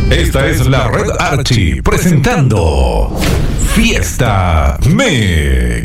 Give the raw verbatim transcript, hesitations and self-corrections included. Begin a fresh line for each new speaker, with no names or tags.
Esta es la Red Archie presentando Fiesta Mix.